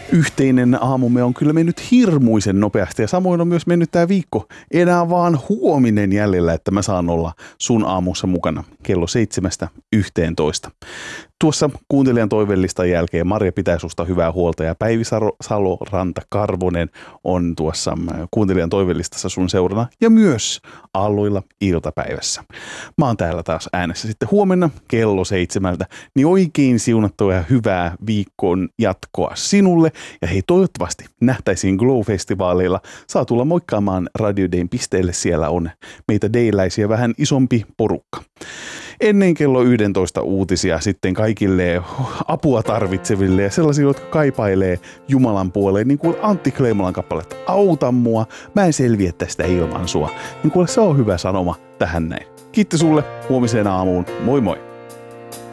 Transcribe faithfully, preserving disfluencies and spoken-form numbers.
Yhteinen aamumme on kyllä mennyt hirmuisen nopeasti ja samoin on myös mennyt tämä viikko. Enää vaan huominen jäljellä, että mä saan olla sun aamussa mukana kello seitsemästä yhteentoista. Tuossa kuuntelijan toivelistan jälkeen Marja pitää susta hyvää huolta ja Päivi Salo Ranta Karvonen on tuossa kuuntelijan toivelistassa sun seurana ja myös Aalloilla iltapäivässä. Mä oon täällä taas äänessä sitten huomenna kello seitsemältä, niin oikein siunattua ja hyvää viikon jatkoa sinulle. Ja hei, toivottavasti nähtäisiin Glow-festivaaleilla. Saa tulla moikkaamaan Radio Dayn pisteelle, siellä on meitä dayläisiä vähän isompi porukka. Ennen kello yksitoista uutisia sitten kaikille apua tarvitseville ja sellaisille, jotka kaipailee Jumalan puoleen, niin kuin Antti Kleimolan kappaletta Auta mua, mä en selviä tästä ilman sua. Niin kuule, se on hyvä sanoma tähän näin. Kiitos sulle, huomiseen aamuun, moi moi!